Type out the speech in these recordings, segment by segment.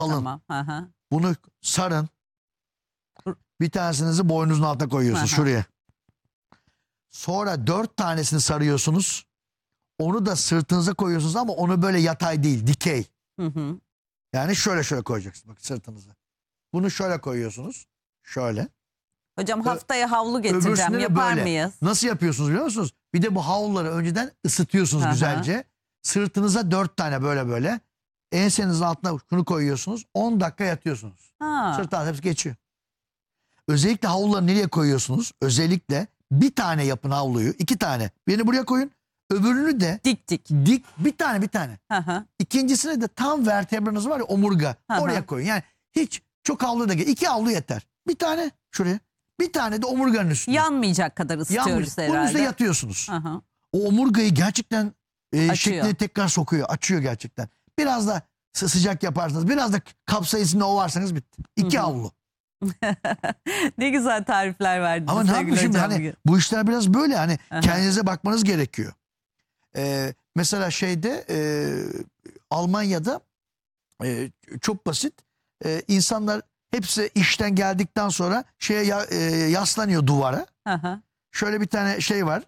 Alın. Tamam. Hı hı. Bunu sarın. Bir tanesinizi boynunuzun altına koyuyorsunuz Hı hı. şuraya. Sonra 4 tanesini sarıyorsunuz. Onu da sırtınıza koyuyorsunuz ama onu böyle yatay değil, dikey. Hı hı. Yani şöyle koyacaksınız bak sırtınıza. Bunu şöyle koyuyorsunuz. Şöyle. Hocam haftaya havlu getireceğim. Öbürsünde de Yapar böyle. mıyız? Nasıl yapıyorsunuz biliyor musunuz? Bir de bu havluları önceden ısıtıyorsunuz Hı hı. güzelce. Sırtınıza 4 tane böyle. Ensenizin altına şunu koyuyorsunuz. 10 dakika yatıyorsunuz. Ha. Sırtınız hepsi geçiyor. Özellikle havluları nereye koyuyorsunuz? Özellikle bir tane yapın havluyu. 2 tane. Birini buraya koyun. Öbürünü de Dik. dik bir tane. Hı hı. İkincisine de tam vertebranız var ya omurga. Hı hı. Oraya koyun. Yani hiç çok havlu da 2 havlu yeter. Bir tane şuraya. Bir tane de omurganın üstüne. Yanmayacak kadar ısıtıyoruz Yanmayacak. herhalde. Bunun üstüne yatıyorsunuz. Hı hı. O omurgayı gerçekten Açıyor. şeklini tekrar sokuyor. Açıyor gerçekten. Biraz da sıcak yaparsanız, biraz da kapsayısını ovarsanız bitti. 2 havlu. Ne güzel tarifler verdiniz. Ama ne yapayım şimdi hocam. hani bu işler biraz böyle hani Aha. kendinize bakmanız gerekiyor. Mesela şeyde Almanya'da çok basit. İnsanlar hepsi işten geldikten sonra yaslanıyor duvara. Hı hı. Şöyle bir tane şey var.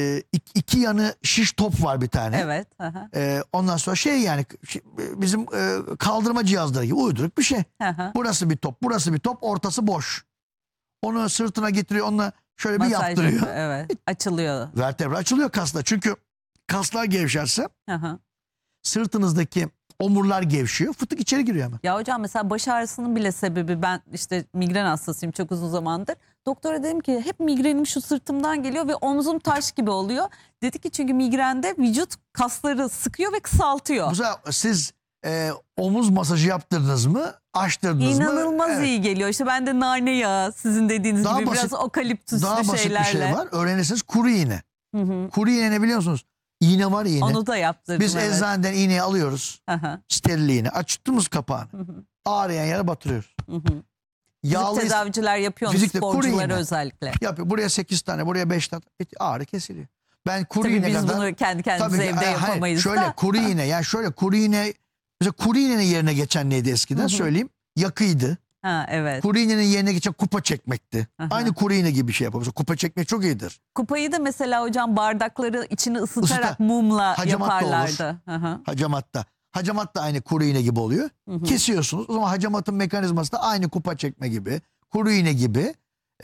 2 yanı şiş top var bir tane. Evet. Hı hı. Ondan sonra yani bizim kaldırma cihazları gibi uyduruk bir şey. Hı hı. Burası bir top, burası bir top, ortası boş. Onu sırtına getiriyor, onunla şöyle bir Masaj yaptırıyor. yapıyor, evet. Açılıyor. Vertebra açılıyor kasla. Çünkü kaslar gevşerse Hı hı. sırtınızdaki omurlar gevşiyor. Fıtık içeri giriyor hemen. Ya hocam mesela baş ağrısının bile sebebi, ben işte migren hastasıyım çok uzun zamandır. Doktora dedim ki hep migrenim şu sırtımdan geliyor ve omzum taş gibi oluyor. Dedi ki çünkü migrende vücut kasları sıkıyor ve kısaltıyor. Bu sefer siz omuz masajı yaptırdınız mı? Açtırdınız mı? İnanılmaz Evet. iyi geliyor. İşte ben de nane yağı, sizin dediğiniz Daha gibi basit- biraz okaliptüslü Daha basit şeylerle. bir şey var. Öğrenirsiniz kuru iğne. Hı hı. Kuru iğne ne biliyor musunuz? İğne var iğne. Onu da yaptırdım. Biz evet. eczaneden iğneyi alıyoruz. Hı hı. Steril iğne. Açtığımız kapağını. Hı hı. Ağrıyan yere batırıyoruz. Hı hı. Fizik Yağlı tedaviciler yapıyor, fizikte kuru sporcular iğne. özellikle. yapıyor. Buraya 8 tane, buraya 5 tane. Ağrı kesiliyor. Ben kuru Tabii iğne biz kadar... bunu kendi kendimize Tabii ki, evde hayır, yapamayız şöyle da. kuru iğne. Yani şöyle kuru iğne... Mesela kuru iğnenin yerine geçen neydi eskiden? Hı hı. Söyleyeyim. Yakıydı. Ha, evet. Kuru iğnenin yerine geçen kupa çekmekti. Aha. Aynı kuru iğne gibi bir şey yapıyor. Kupa çekmek çok iyidir. Kupayı da mesela hocam bardakları içini ısıtarak Isıta. mumla Hacamat da olur. yaparlardı. Hı hı. Hacamatta. Hacamat da aynı kuru iğne gibi oluyor. Hı hı. Kesiyorsunuz. O zaman hacamatın mekanizması da aynı kupa çekme gibi. Kuru iğne gibi.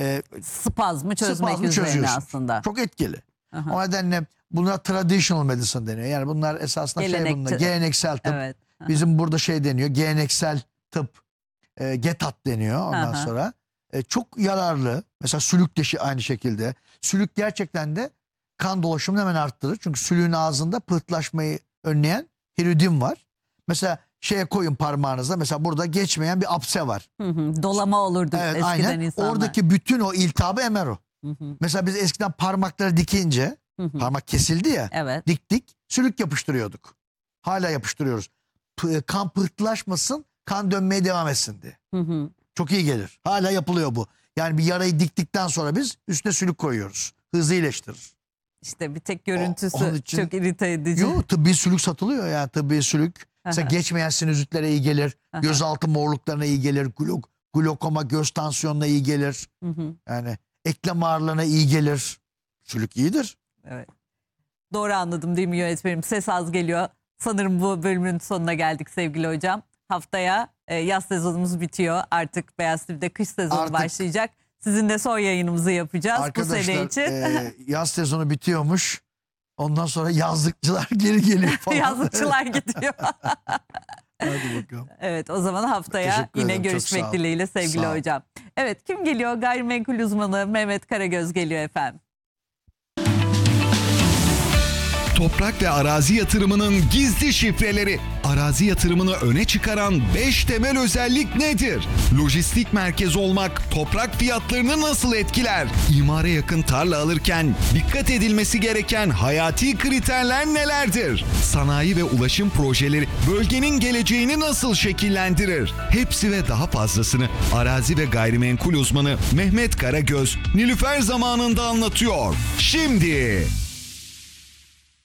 Spazmı çözmek Spazmı üzerine çözüyorsun. aslında. Çok etkili. Hı hı. O nedenle bunlar traditional medicine deniyor. Yani bunlar esasında geleneksel tıp. Evet. Hı hı. Bizim burada deniyor. Geleneksel tıp. GETAT deniyor ondan Aha. sonra. Çok yararlı. Mesela sülük de aynı şekilde. Sülük gerçekten de kan dolaşımını hemen arttırır. Çünkü sülüğün ağzında pıhtılaşmayı önleyen hiridin var. Mesela koyun parmağınıza. Mesela burada geçmeyen bir apse var. Hı hı. Dolama olurdu Evet, eskiden aynen. insanlar. Oradaki bütün o iltihabı emer o. Hı hı. Mesela biz eskiden parmakları dikince, Hı hı. parmak kesildi ya, Evet. diktik, sülük yapıştırıyorduk. Hala yapıştırıyoruz. Kan pıhtılaşmasın, kan dönmeye devam etsin diye. Hı hı. Çok iyi gelir. Hala yapılıyor bu. Yani bir yarayı diktikten sonra biz üstüne sülük koyuyoruz. Hızlı iyileştirir. İşte bir tek görüntüsü onun için- çok irite edici. Yok, tıbbi sülük satılıyor yani, tıbbi sülük. Mesela Aha. geçmeyen sinüzitlere iyi gelir. Aha. Gözaltı morluklarına iyi gelir. Glokoma, göz tansiyonuna iyi gelir. Hı hı. Yani eklem ağrılarına iyi gelir. Sülük iyidir. Evet. Doğru anladım değil mi yönetmenim? Ses az geliyor. Sanırım bu bölümün sonuna geldik sevgili hocam. Haftaya yaz sezonumuz bitiyor. Artık Beyaz TV'de kış sezonu Artık- başlayacak. Sizin de son yayınımızı yapacağız bu sene Arkadaşlar için. yaz sezonu bitiyormuş. Ondan sonra yazlıkçılar geri geliyor falan. Yazlıkçılar gidiyor. Hadi bakalım. Evet, o zaman haftaya Teşekkür yine ederim, çok görüşmek sağ ol. dileğiyle sevgili Sağ ol. hocam. Evet, kim geliyor? Gayrimenkul uzmanı Mehmet Karagöz geliyor efendim. Toprak ve arazi yatırımının gizli şifreleri. Arazi yatırımını öne çıkaran 5 temel özellik nedir? Lojistik merkez olmak toprak fiyatlarını nasıl etkiler? İmara yakın tarla alırken dikkat edilmesi gereken hayati kriterler nelerdir? Sanayi ve ulaşım projeleri bölgenin geleceğini nasıl şekillendirir? Hepsi ve daha fazlasını arazi ve gayrimenkul uzmanı Mehmet Karagöz Nilüfer zamanında anlatıyor. Şimdi...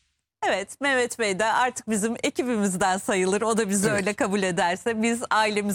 Evet, Mehmet Bey de artık bizim ekibimizden sayılır. O da bizi Evet. öyle kabul ederse biz ailemiz